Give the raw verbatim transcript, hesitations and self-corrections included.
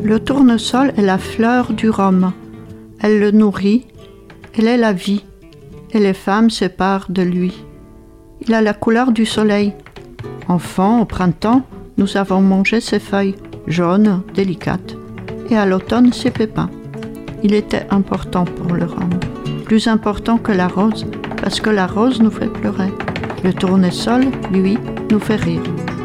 Le tournesol est la fleur du rhum. Elle le nourrit, elle est la vie, et les femmes s'éparent de lui. Il a la couleur du soleil. Enfant, au printemps, nous avons mangé ses feuilles, jaunes, délicates, et à l'automne ses pépins. Il était important pour le rhum, plus important que la rose, parce que la rose nous fait pleurer. Le tournesol, lui, nous fait rire.